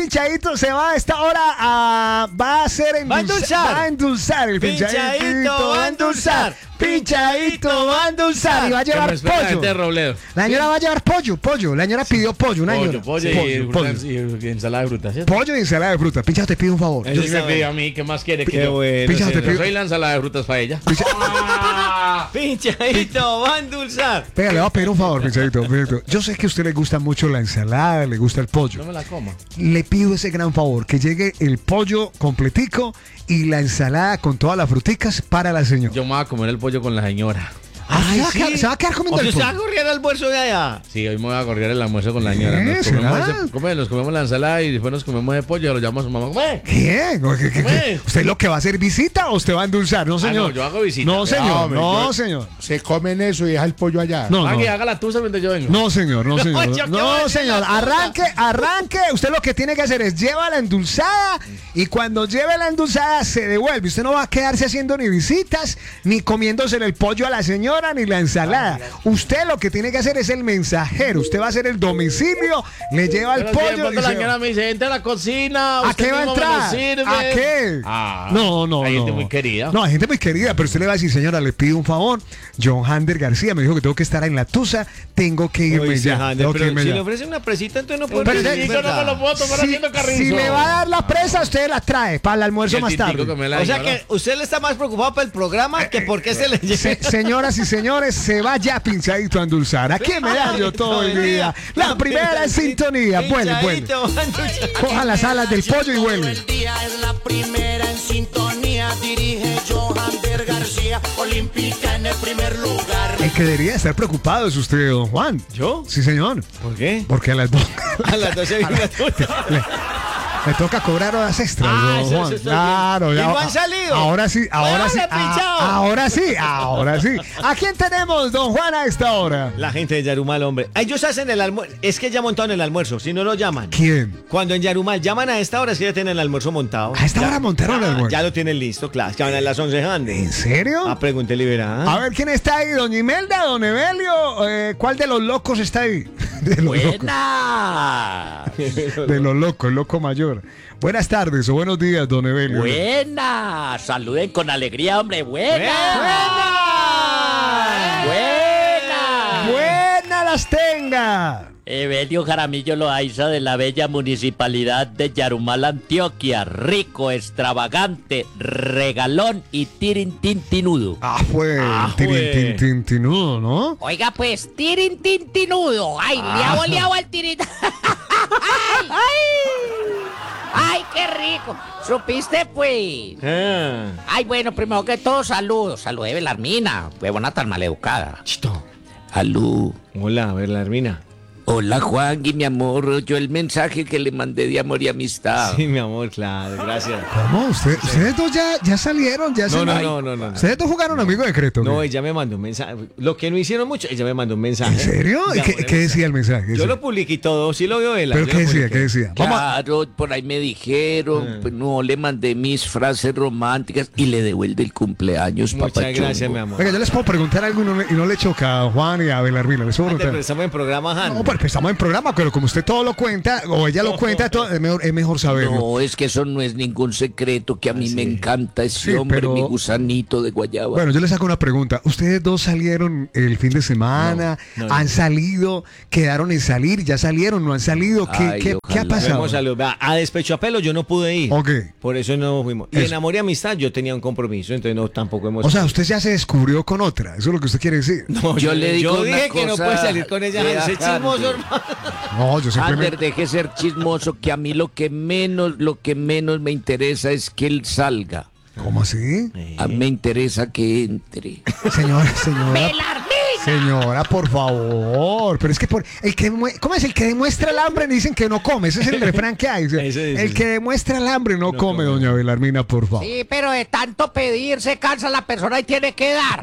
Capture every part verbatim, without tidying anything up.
pinchadito se va a esta hora a... Va a ser endulzar. Va a endulzar. Va a endulzar el pinchadito. Pinchadito va a endulzar. Pinchadito va a endulzar. Y va a llevar pollo. La señora va a llevar pollo, pollo. La señora pidió pollo, una señora. Pollo, pollo, pollo, pollo. Y, y ensalada de frutas, ¿cierto? Pollo y ensalada de frutas. Pinchado, te pido un favor. Eso sí me pidió a mí, ¿qué más quiere que Qué yo? bueno. Pinchado, te Yo pido... soy la ensalada de frutas para ella. Pinchadito va a endulzar. Venga, le voy a pedir un favor, pinchadito, pinchadito. Yo sé que a usted le gusta mucho la ensalada, le gusta el pollo. No me la coma. Le pido ese gran favor, que llegue el pollo completico y la ensalada con todas las fruticas para la señora. Yo me voy a comer el pollo con la señora. Ah, Ay, se, va a sí. quedar, se va a quedar comiendo O sea, el se va a pollo. correr el almuerzo de allá. Sí, hoy me voy a correr el almuerzo con la señora. ¿Qué? Nos comemos, ¿Será? ese- come- nos comemos la ensalada y después nos comemos el pollo y lo llamamos a su mamá. ¡Come! ¿Qué? ¿Qué, qué, qué? ¿Usted lo que va a hacer visita o usted va a endulzar? No, señor. Ah, no, yo hago visita. No, señor. No, hombre, no, yo- señor. Se comen eso y deja el pollo allá. No, Ah, no. que haga la tusa mientras yo vengo. No, señor, no, señor. yo qué voy a No, hacer señor. la cosa. Arranque, arranque. Usted lo que tiene que hacer es lleva la endulzada y cuando lleve la endulzada se devuelve. Usted no va a quedarse haciendo ni visitas, ni comiéndose el pollo a la señora, ni la ensalada. Usted lo que tiene que hacer es el mensajero. Usted va a hacer el domicilio, le lleva el Pero si de pollo. pronto y la se- señora me dice, entra a la cocina. ¿A usted qué va a mismo me lo entrar? sirve". ¿A qué? Ah, no, no, hay no. gente muy querida. No, hay gente muy querida, pero usted le va a decir, señora, le pido un favor. John Hander García me dijo que tengo que estar en la tusa, tengo que irme Uy, ya. Jander, tengo que pero irme si ya. le ofrecen una presita, entonces no Un puede Pero, tintico no me lo puedo tomar Si, haciendo carrizo. si le va a dar la presa, usted la trae para el Y almuerzo el más tintico tarde. que me la O sea señora. que usted le está más preocupado por el programa que por qué se le lleva. Se- señoras y señores, se va ya pinchadito a endulzar. Aquí me da yo todo el día. La primera en sintonía. Vuelve, vuelve. Pinchadito va a endulzar. Coja las alas del pollo y vuelve. El día es la primera en sintonía. Dirige Johander García, olímpica en el primer lugar. El que debería estar preocupado es usted, don Juan. ¿Yo? Sí, señor. ¿Por qué? Porque a las dos A las doce viene la tuya. me toca cobrar horas extras, Ah, don eso- Juan. eso estoy Claro, bien. ya. ¿Y no han salido? Ahora sí, ahora sí. Bueno, ah, pinchado. ahora sí, ahora sí. ¿A quién tenemos, don Juan, a esta hora? La gente de Yarumal, hombre. Ellos hacen el almuerzo. Es que ya montaron el almuerzo, si no lo llaman. ¿Quién? Cuando en Yarumal llaman a esta hora, es que ya tienen el almuerzo montado. A esta Ya- hora montaron el ya- almuerzo. Ya lo tienen listo, claro. Que van a las once, Jande. ¿En serio? Ah, pregúntele, verá. A ver, ¿quién está ahí? ¿Doña Imelda, don Evelio? Eh, ¿Cuál de los locos está ahí? De los locos. Buenas. De los locos, el loco mayor. Buenas tardes o buenos días, don Evelio. Buenas. Saluden con alegría, hombre. Buenas. ¡Buena! Buenas. Buena las tenga. Evelio Jaramillo Loaiza de la bella municipalidad de Yarumal, Antioquia. Rico, extravagante, regalón y tirintintinudo. Ah, fue Ah, tirin, fue. tin, tin, tinudo, ¿no? Oiga, pues, tirintintinudo. Ay, le ha boleado al tirin... ¡Ay! ¡Ay! ¡Ay, qué rico! ¿Supiste, pues? Ah. Ay, bueno, primero que todo, saludos. Salud de Belarmina. Huevona tan maleducada. Chito. Salud. Hola, a ver, la Hermina. Hola, Juan y mi amor. Yo el mensaje que le mandé de amor y amistad. Sí, mi amor, claro, gracias. ¿Cómo? ¿Usted- ¿Ustedes dos ya, ya salieron? ¿Ya No, se- no, Ay, no, no, no, no. ¿Ustedes dos jugaron amigo secreto? No, ¿qué? ella me mandó un mensaje. Lo que no hicieron mucho, ella me mandó un mensaje. ¿En serio? ¿Y De qué, amor y qué decía el mensaje? ¿Qué Yo decía? lo publiqué y todo, sí lo vio él. ¿Pero yo qué lo decía? publiqué. ¿Qué decía? Vamos a- Claro, por ahí me dijeron, Ah. pues, no le mandé mis frases románticas y le devuelve el cumpleaños, Muchas papachongo. gracias, mi amor. Venga, yo les puedo preguntar algo y no le, y no le choca a Juan y a Belarmina. Les puedo Antes, pero preguntar. estamos en programa, Han. No, pues estamos en programa, pero como usted todo lo cuenta, o ella lo cuenta, todo, es, mejor, es mejor saberlo. No, es que eso no es ningún secreto, que a mí me encanta ese Sí, hombre, pero- mi gusanito de guayaba. Bueno, yo les hago una pregunta. ¿Ustedes dos salieron el fin de semana? No, no, no. ¿Han salido? ¿Quedaron en salir? ¿Ya salieron? ¿No han salido? ¿Qué, Ay, qué, ¿qué ha ojalá. pasado? Vamos a, lo- a, a despecho a pelo yo no pude ir. Ok. Por eso no fuimos. Y Eso. en amor y amistad yo tenía un compromiso, entonces no tampoco hemos. O sea, usted ya se descubrió con otra. Eso es lo que usted quiere decir. No, yo le digo yo una dije que no cosa, puede salir con ella. vea, Ese chismoso, Jander. hermano. No, yo Ander, simplemente... deje ser chismoso, que a mí lo que menos, lo que menos me interesa es que él salga. ¿Cómo así? A mí me interesa que entre. Señora, señora. ¡Belarmina! Señora, por favor. Pero es que por el que demue- ¿cómo es? El que demuestra el hambre dicen que no come. Ese es el refrán que hay. O sea, Ese es, el ese. que demuestra el hambre no, come, doña Belarmina, por favor. Sí, pero de tanto pedir se cansa la persona y tiene que dar.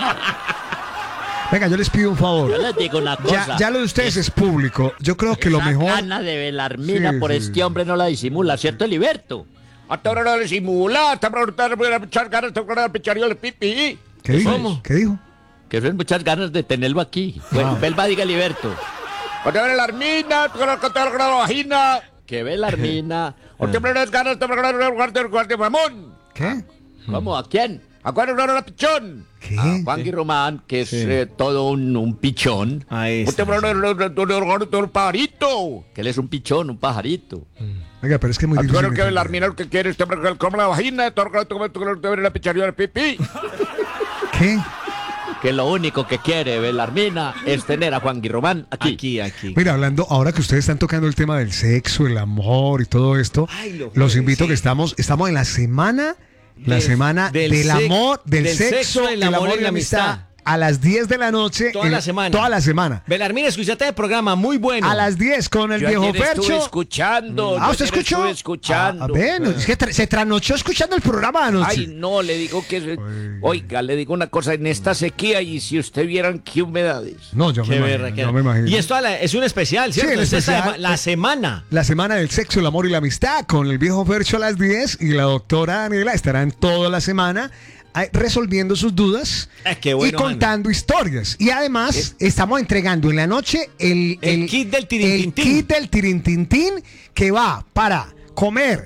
Venga, yo les pido un favor. Yo les digo una cosa. Ya, ya lo de ustedes es público. Yo creo que lo Esa mejor... gana de Belarmina Sí, por sí. este hombre no la disimula, ¿cierto, Heliberto? Hasta ahora no le simula, hasta ahora voy a echar ganas, te voy a echar yo el pipí. ¿Qué dijo? ¿Cómo? ¿Qué dijo? Que son muchas ganas de tenerlo aquí. Bueno, Belva, diga Heliberto. Cuando abre la armina, con la vagina, Que Belarmina. Ah. Usted me das ganas de guardar guardia Ramón. ¿Qué? ¿Cómo? ¿A quién? ¿A cuál era la pichón? ¿Qué? A Juan Guirromán, que es Sí. eh, todo un, un pichón. Ahí está. Usted me da un pajarito. Que él es un pichón, un pajarito. Oiga, pero es que es muy ¿A difícil. que entender. Belarmina lo que quiere? Usted me come la vagina. Todo el rato que la picharía del pipí. ¿Qué? Que lo único que quiere Belarmina es tener a Juan Guirromán aquí. Aquí, aquí. Mira, hablando, ahora que ustedes están tocando el tema del sexo, el amor y todo esto, Ay, lo los jueves, invito sí. que estamos, estamos en la semana, la Del- semana del del, sex- amor, del, del sexo, sexo, el amor y la amistad. A las diez de la noche. Toda en- la semana. Toda la semana. Belarmina, escuchaste el programa, muy bueno. A las diez con el Yo viejo ayer estuve Fercho. escuchando. Ah, yo ¿usted ayer escuchó? Estuve escuchando. Ah, ven, es que tra- se trasnochó escuchando el programa anoche. Ay, no, le digo que... Oiga, le digo una cosa, en esta sequía y si usted vieran qué humedades. No, yo me Qué imagino. berraquera. yo me imagino. Y esto a la- es un especial, ¿cierto? Sí, el Es esta especial. sema- la semana. La semana del sexo, el amor y la amistad con el viejo Fercho a las diez y la doctora Daniela estarán toda la semana eh, resolviendo sus dudas Ah, qué bueno, y contando historias. Y además estamos entregando en la noche el, El kit del tirintintín. el kit del tirintintín que va para comer,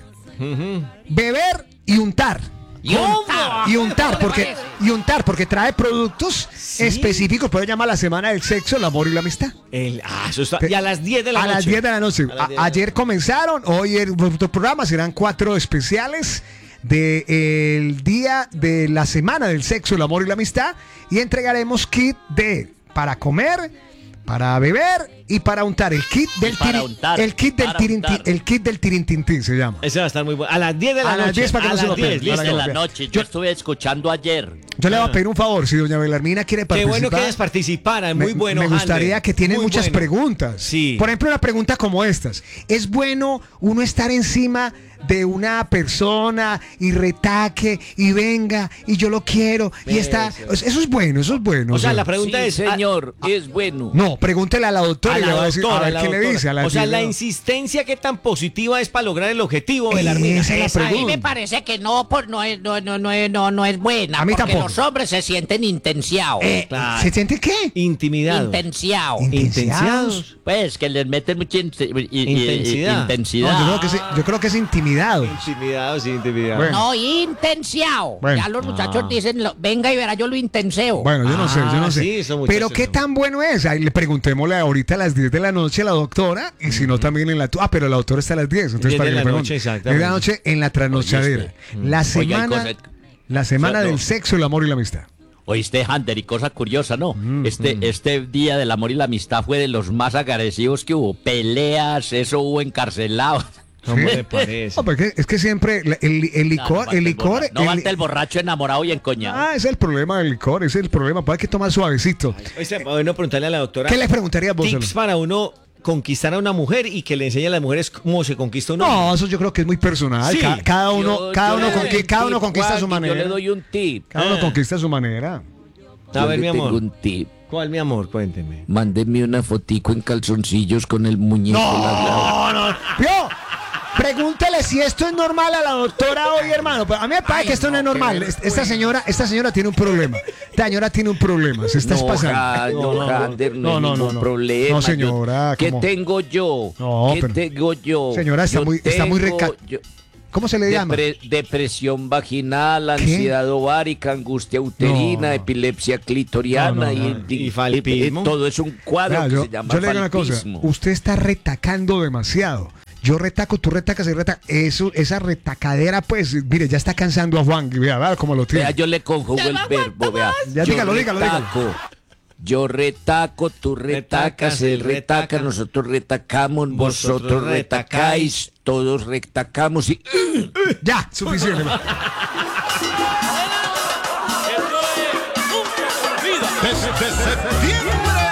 beber y untar. Y untar. Y untar, ¿Cómo le porque, parece? y untar porque trae productos específicos, pero llama la semana del sexo, el amor y la amistad. El- ah, eso está- y a las diez de la A noche. las diez de la noche. A las A- diez de la ayer comenzaron, hoy el otro programa serán cuatro especiales de eh, el día de la semana del sexo, el amor y la amistad y entregaremos kit de para comer, para beber y para untar. El kit del para tiri- untar, el kit del para tirinti- untar. el kit del tirintintín se llama. Ese va a estar muy bueno. A las diez de la A noche. las diez para que a no se las lo diez, pierdan. listo. Para que no la lo pierdan. noche, yo estuve escuchando ayer. Yo le voy a pedir un favor, si doña Belarmina quiere Qué participar. bueno que ellas participaran, muy me, bueno. Me gustaría Hander. que tienen Muy muchas bueno. preguntas. Sí. Por ejemplo, una pregunta como estas. ¿Es bueno uno estar encima de una persona y retaque y venga y yo lo quiero y está... Eso es bueno, eso es bueno. O sea, sí. la pregunta Sí, es. ah, señor, es bueno. No, pregúntele a la doctora a y le la va a decir doctora, a ver la qué le doctora. dice. A la O sea, que la le- insistencia que tan positiva es para lograr el objetivo, Belarmina. Esa es la Esa A mí pregunta. me parece que no, por, no, es, no, no, no, es- no, no es buena. A mí porque tampoco. los hombres se sienten intensiados. Eh, Claro. ¿Se siente qué? Intimidado. Intensiados. Intensiados. Pues que les meten mucha in- i- i- Intensidad. No, intensidad. yo, creo que es, yo creo que es intimidado. Intimidado, sí, intimidado. Bueno. No, intensiado. Bueno. Ya los muchachos dicen, lo- venga y verá, yo lo intenseo. Bueno, yo no sé, yo no Ah, sé. sí, esos muchachos Pero qué son- tan bueno es. Ahí le preguntémosle ahorita a las diez de la noche a la doctora y si no también en la... tu- Ah, pero la doctora está a las diez. Entonces diez para de que la le pregunte. noche, exactamente. diez de la noche en la trasnochadera. La Oiga, y semana, cosa- la semana o sea, del no. sexo, el amor y la amistad. Oíste, Hunter, y cosa curiosa, ¿no? Este, este día del amor y la amistad fue de los más agresivos que hubo. Peleas, eso hubo encarcelados. ¿Cómo Sí. le parece? No, porque es que siempre la- el, el licor, el licor... No el- falta el borracho enamorado y encoñado. Ah, ese es el problema del licor, ese es el problema. Pues hay que tomar suavecito. Oye, bueno, preguntarle a la doctora. ¿Qué le preguntarías vos? Tips para uno conquistar a una mujer y que le enseñe a las mujeres cómo se conquista una mujer. No, eso yo creo que es muy personal. Sí. Ca- cada uno, Yo- cada yo uno, le doy conqui- un cada uno tip, conquista a su Juan, y manera. Yo le doy un tip. Cada uno Ah. conquista a su manera. A Yo ver, le mi tengo amor. un tip. ¿Cuál, mi amor? Cuénteme. Mándeme una fotico en calzoncillos con el muñeco. No, no. Vio, pregúntele si esto es normal a la doctora hoy, hermano. Pero a mí me parece que esto no, es normal. Es- Esta señora, esta señora tiene un problema. Esta señora tiene un problema. Se está No, pasando. ja- no, no, Jander, no, no, hay no, ningún no. problema. No, señora, Yo- ¿Qué ¿cómo? tengo yo? No, ¿Qué pero- tengo yo? Señora, está Yo muy- está muy tengo- reca- yo- ¿Cómo se le llama? Depre- depresión vaginal, ansiedad ovárica, angustia uterina, No. epilepsia clitoriana No, no, no. y, Y falpismo. todo es un cuadro Vea, que yo, se llama yo le digo una cosa. falpismo. Usted está retacando demasiado. Yo retaco, tú retacas y retaca. Eso, esa retacadera, pues, mire, ya está cansando a Juan. Vea, vea cómo lo tiene. Vea, yo le conjugo el verbo, vea. Ya, Yo dígalo, dígalo, dígalo. retaco, Yo retaco, tú retacas, él retaca, nosotros retacamos, vosotros retacáis, todos retacamos y... Ya, suficiente. Desde septiembre